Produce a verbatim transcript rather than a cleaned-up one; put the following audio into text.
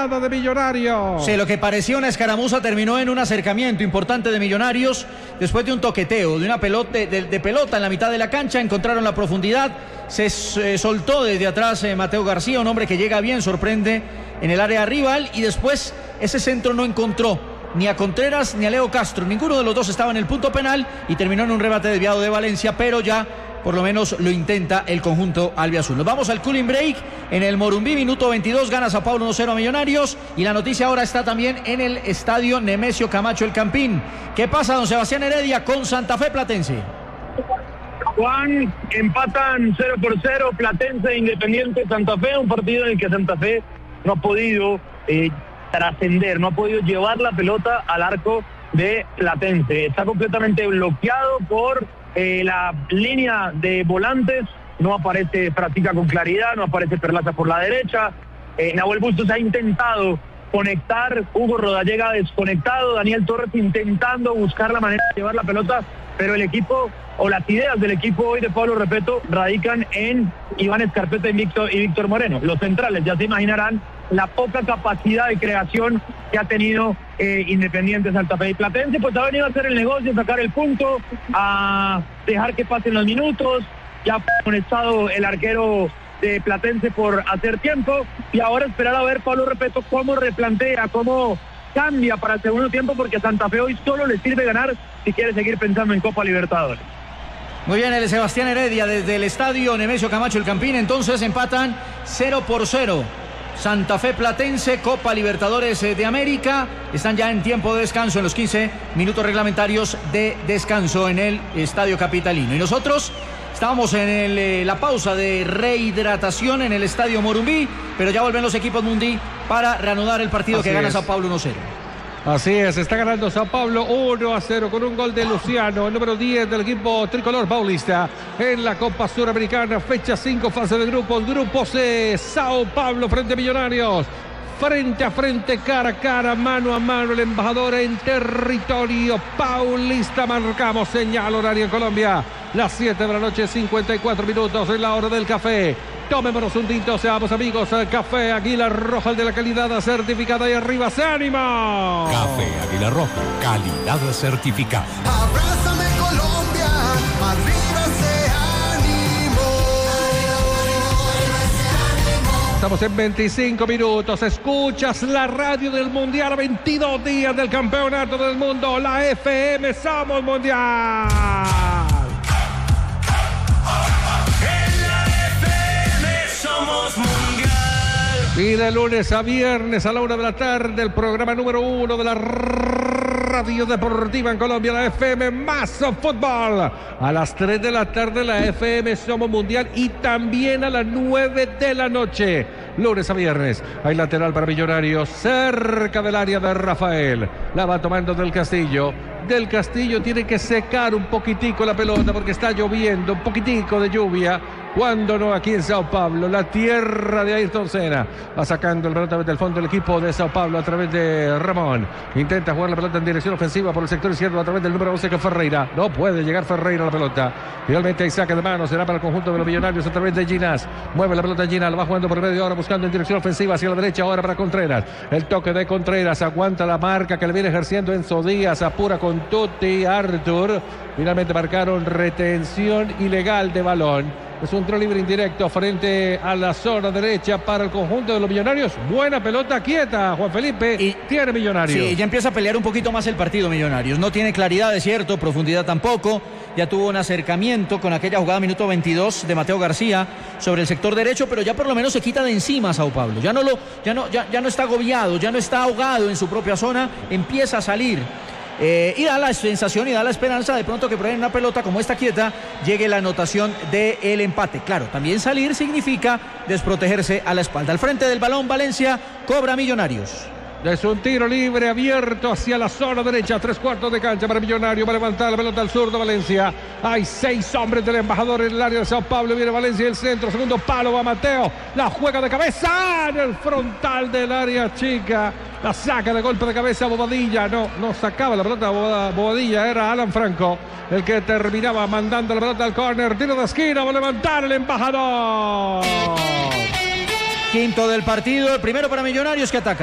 jugada de Millonarios. Sí, lo que parecía una escaramuza terminó en un acercamiento importante de Millonarios. Después de un toqueteo, de una pelota, de, de, de pelota en la mitad de la cancha, encontraron la profundidad. Se eh, soltó desde atrás eh, Mateo García, un hombre que llega bien, sorprende en el área rival. Y después ese centro no encontró ni a Contreras ni a Leo Castro. Ninguno de los dos estaba en el punto penal y terminó en un remate desviado de Valencia, pero ya por lo menos lo intenta el conjunto albiazul. Nos vamos al cooling break en el Morumbí, minuto veintidós, gana Sao Paulo uno cero a Millonarios. Y la noticia ahora está también en el estadio Nemesio Camacho El Campín. ¿Qué pasa, don Sebastián Heredia, con Santa Fe Platense? Juan, empatan cero por cero Platense e Independiente Santa Fe, un partido en el que Santa Fe no ha podido eh, trascender, no ha podido llevar la pelota al arco de Platense. Está completamente bloqueado por eh, la línea de volantes, no aparece Pratica con claridad, no aparece Perlaza por la derecha, eh, Nahuel Bustos ha intentado conectar, Hugo Rodallega desconectado, Daniel Torres intentando buscar la manera de llevar la pelota, pero el equipo o las ideas del equipo hoy de Pablo Repeto radican en Iván Escarpeta y Víctor, y Víctor Moreno. Los centrales, ya se imaginarán la poca capacidad de creación que ha tenido eh, Independiente Santa Fe y Platense, pues ha venido a hacer el negocio, a sacar el punto, a dejar que pasen los minutos, ya ha conectado el arquero de Platense por hacer tiempo, y ahora esperar a ver Pablo Repeto cómo replantea, cómo cambia para el segundo tiempo, porque a Santa Fe hoy solo le sirve ganar si quiere seguir pensando en Copa Libertadores. Muy bien, el Sebastián Heredia desde el estadio Nemesio Camacho El Campín. Entonces empatan cero por cero. Santa Fe Platense, Copa Libertadores de América. Están ya en tiempo de descanso, en los quince minutos reglamentarios de descanso en el estadio capitalino. Y nosotros estábamos en el, eh, la pausa de rehidratación en el estadio Morumbí, pero ya vuelven los equipos Mundi para reanudar el partido. Así que gana es. Sao Paulo uno cero. Así es, está ganando Sao Paulo uno a cero con un gol de Luciano, el número diez del equipo tricolor paulista en la Copa Suramericana, fecha cinco, fase de grupos, grupo C, Sao Paulo frente a Millonarios. Frente a frente, cara a cara, mano a mano, el embajador en territorio paulista. Marcamos señal horaria en Colombia, las siete de la noche, cincuenta y cuatro minutos, en la hora del café. Tomémonos un tinto, seamos amigos. Café Águila Roja, el de la calidad certificada. Y arriba, ¡se ánimo! Café Águila Roja, calidad certificada. Abrázame Colombia, arriba ese ánimo. Estamos en veinticinco minutos. Escuchas la radio del Mundial a veintidós días del Campeonato del Mundo. La F M, somos Mundial. Y de lunes a viernes a la una de la tarde, el programa número uno de la radio deportiva en Colombia, la F M más fútbol. A las tres de la tarde, la F M Somos Mundial, y también a las nueve de la noche, lunes a viernes. Hay lateral para Millonarios, cerca del área de Rafael. La va tomando Del Castillo. Del Castillo tiene que secar un poquitico la pelota porque está lloviendo, un poquitico de lluvia. Cuando no, aquí en Sao Paulo, la tierra de Ayrton Senna. Va sacando el pelota desde el fondo del equipo de Sao Paulo a través de Ramón. Intenta jugar la pelota en dirección ofensiva por el sector izquierdo a través del número once, que es Ferreira. No puede llegar Ferreira a la pelota. Finalmente hay saque de mano, será para el conjunto de los Millonarios a través de Ginás. Mueve la pelota Ginás, la va jugando por medio ahora, buscando en dirección ofensiva hacia la derecha, ahora para Contreras. El toque de Contreras, aguanta la marca que le viene ejerciendo Enzo Díaz, apura con Tutti, Artur. Finalmente marcaron retención ilegal de balón. Es un tiro libre indirecto frente a la zona derecha para el conjunto de los Millonarios. Buena pelota quieta, Juan Felipe. Y tiene Millonarios. Sí, ya empieza a pelear un poquito más el partido Millonarios. No tiene claridad, es cierto, profundidad tampoco. Ya tuvo un acercamiento con aquella jugada minuto veintidós de Mateo García sobre el sector derecho, pero ya por lo menos se quita de encima a Sao Paulo. Ya no, lo, ya no, ya, ya no está agobiado, ya no está ahogado en su propia zona. Empieza a salir. Eh, y da la sensación y da la esperanza de pronto que por ahí en una pelota como esta quieta llegue la anotación del empate. Claro, también salir significa desprotegerse a la espalda. Al frente del balón, Valencia cobra Millonarios. Es un tiro libre abierto hacia la zona derecha, tres cuartos de cancha para Millonario. Va a levantar la pelota al zurdo Valencia. Hay seis hombres del embajador en el área de Sao Paulo. Viene Valencia el centro, segundo palo, va Mateo. La juega de cabeza en el frontal del área chica. La saca de golpe de cabeza Bobadilla. No, no sacaba la pelota Bobadilla, era Alan Franco el que terminaba mandando la pelota al córner. Tiro de esquina, va a levantar el embajador. Quinto del partido, el primero para Millonarios, que ataca.